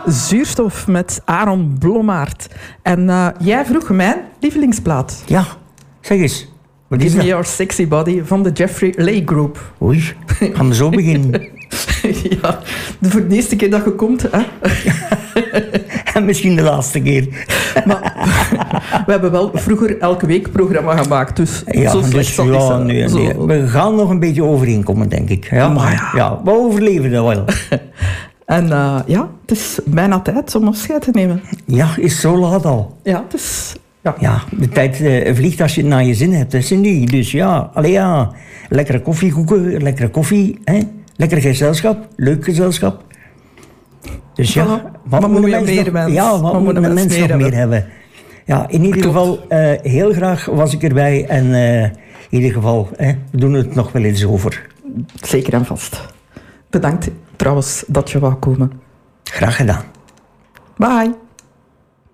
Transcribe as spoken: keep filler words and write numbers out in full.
Zuurstof met Aaron Blommaert. En uh, jij vroeg mijn lievelingsplaat. Ja, zeg eens. Wat is Give dat? Me Your Sexy Body van de Jeffrey Lay Group. Oei, gaan we zo beginnen. Ja, voor de eerste keer dat je komt. Hè? En misschien de laatste keer. Maar we hebben wel vroeger elke week programma gemaakt, dus Ja, zo slecht dus, zal het ja, zijn. nee, Zo. nee. We gaan nog een beetje overeenkomen, denk ik. Ja, Maar ja. ja, we overleven dat wel. En uh, ja, het is bijna tijd om afscheid te nemen. Ja, is zo laat al. Ja, het is... Ja. Ja, de tijd uh, vliegt als je het naar je zin hebt. Dat is nu. Dus ja, allee ja. Lekkere koffiekoeken, lekkere koffie. Hè? Lekker gezelschap, leuk gezelschap. Dus ja, Voilà. wat Wat moet moet een je mens meer, nog- mens? Ja, wat, Wat moet moet een een mens mens nog meer meer hebben? Ja, in ieder Klopt. geval, uh, heel graag was ik erbij. En uh, in ieder geval, hè, we doen het nog wel eens over. Zeker en vast. Bedankt trouwens dat je wou komen. Graag gedaan. Bye.